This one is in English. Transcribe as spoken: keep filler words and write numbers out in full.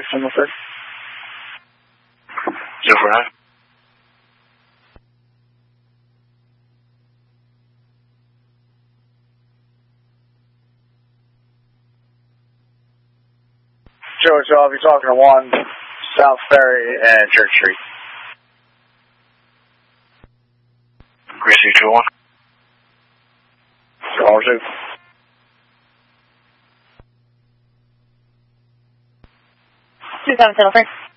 from the first. zero four nine. Joe, so I'll be talking to one South Ferry and Church Street. Gracie two one. Caller two. two seven seven three.